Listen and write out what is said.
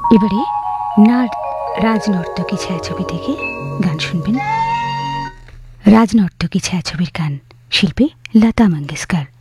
এবারে রাজনর্তকী ছায়াছবি থেকে গান শুনবেন। রাজনর্তকী ছায়াছবির গান, শিল্পী লতা মঙ্গেশকর।